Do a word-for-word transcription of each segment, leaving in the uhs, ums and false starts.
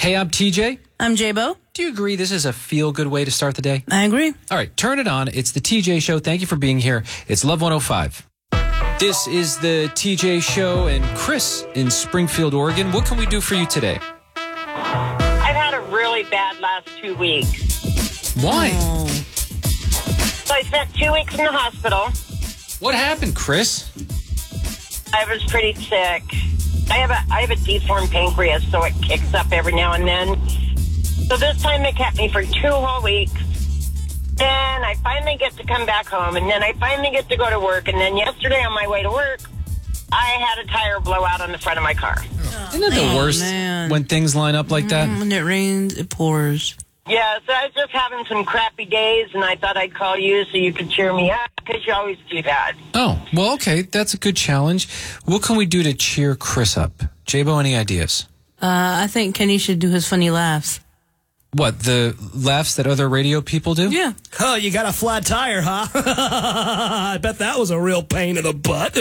Hey, I'm T J. I'm J-Bo. Do you agree this is a feel-good way to start the day? I agree. All right, turn it on. It's the T J Show. Thank you for being here. It's Love one oh five. This is the T J Show, and Chris in Springfield, Oregon. What can we do for you today? I've had a really bad last two weeks. Why? Oh. So I spent two weeks in the hospital. What happened, Chris? I was pretty sick. I have a I have a deformed pancreas, so it kicks up every now and then. So this time it kept me for two whole weeks. Then I finally get to come back home, and then I finally get to go to work. And then yesterday on my way to work, I had a tire blow out on the front of my car. Isn't that the Oh, worst man. when things line up like that? Mm, when it rains, it pours. Yeah, so I was just having some crappy days, and I thought I'd call you so you could cheer me up, because you always do that. Oh, well, okay. That's a good challenge. What can we do to cheer Chris up? J-Bo, any ideas? Uh, I think Kenny should do his funny laughs. What, the laughs that other radio people do? Yeah. Oh, you got a flat tire, huh? I bet that was a real pain in the butt.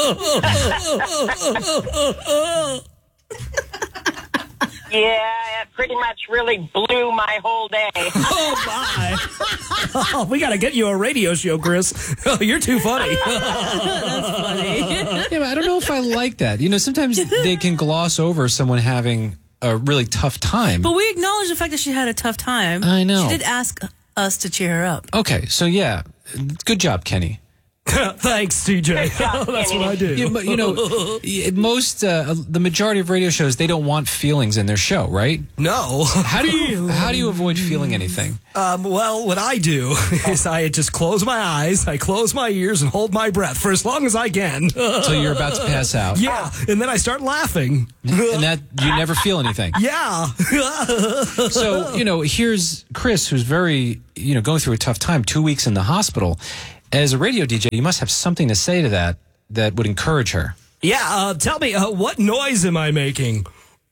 Yeah, it pretty much really blew my whole day. Oh, my. Oh, we got to get you a radio show, Chris. Oh, you're too funny. Yeah, but I don't know if I like that. You know, sometimes they can gloss over someone having a really tough time. But we acknowledge the fact that she had a tough time. I know. She did ask us to cheer her up. Okay, so yeah, good job, Kenny. Thanks, T J. job, That's Kenny. what I do. Yeah, but, you know, most, uh, the majority of radio shows, they don't want feelings in their show, right? No. How do you how do you avoid feeling anything? Um, well, what I do is I just close my eyes, I close my ears, and hold my breath for as long as I can. Until you're about to pass out. Yeah, and then I start laughing. And that you never feel anything. Yeah. So, you know, here's Chris, who's very, you know, going through a tough time, two weeks in the hospital. As a radio D J, you must have something to say to that that would encourage her. Yeah, uh, tell me, uh, what noise am I making?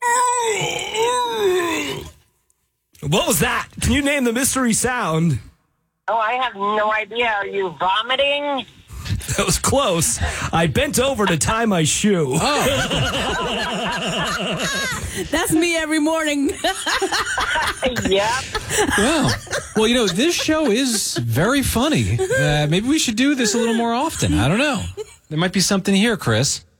What was that? Can you name the mystery sound? Oh, I have no idea. Are you vomiting? That was close. I bent over to tie my shoe. That's me every morning. Yep. Wow. Well, you know, this show is very funny. Uh, maybe we should do this a little more often. I don't know. There might be something here, Chris.